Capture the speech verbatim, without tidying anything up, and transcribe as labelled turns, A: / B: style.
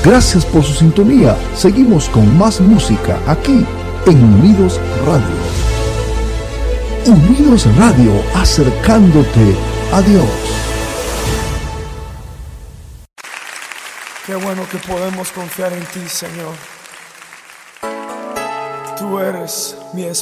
A: Gracias por su sintonía. Seguimos con más música aquí en Unidos Radio. Unidos Radio, acercándote a Dios.
B: Qué bueno que podemos confiar en ti, Señor. Tú eres mi esperanza.